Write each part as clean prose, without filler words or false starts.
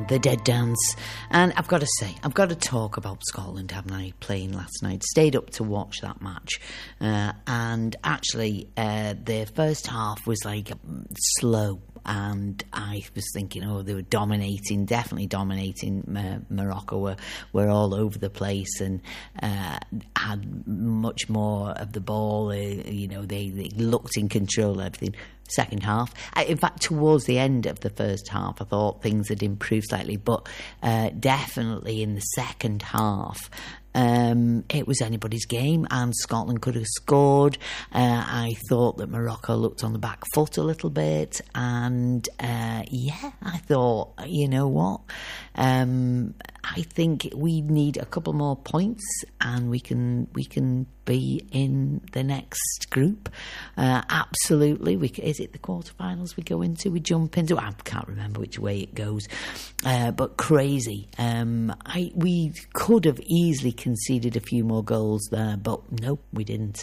The Dead Dance. And I've got to say, I've got to talk about Scotland, haven't I, playing last night. Stayed up to watch that match. And actually, the first half was like slow. And I was thinking, they were dominating, definitely dominating. Morocco were all over the place and had much more of the ball. They looked in control of everything. Second half, in fact, towards the end of the first half, I thought things had improved slightly, but definitely in the second half, it was anybody's game and Scotland could have scored. I thought that Morocco looked on the back foot a little bit, and I thought, you know what, I think we need a couple more points and we can be in the next group. Absolutely. Is it the quarterfinals we go into? We jump into? I can't remember which way it goes. But crazy. We could have easily conceded a few more goals there, but no, we didn't.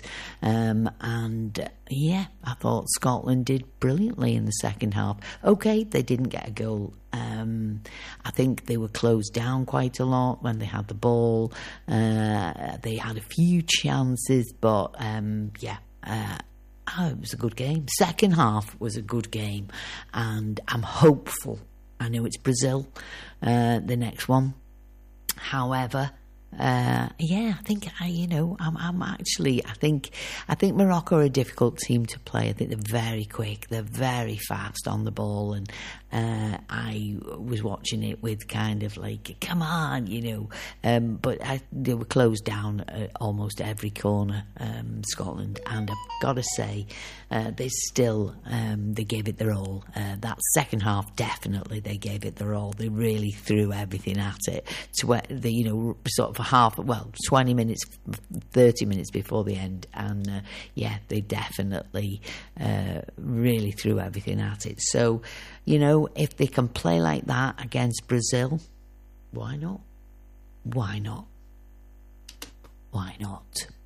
I thought Scotland did brilliantly in the second half. Okay, they didn't get a goal. I think they were closed down quite a lot when they had the ball. They had a few chances, but it was a good game. Second half was a good game, and I'm hopeful. I know it's Brazil, the next one. However, I think I think Morocco are a difficult team to play. I think they're very quick, they're very fast on the ball, and I was watching it with kind of like, come on, but they were closed down at almost every corner, Scotland, and I've got to say, they still they gave it their all. That second half, definitely they gave it their all. They really threw everything at it. Sort of 20 minutes, 30 minutes before the end, and they definitely really threw everything at it. So, if they can play like that against Brazil, why not? Why not? Why not?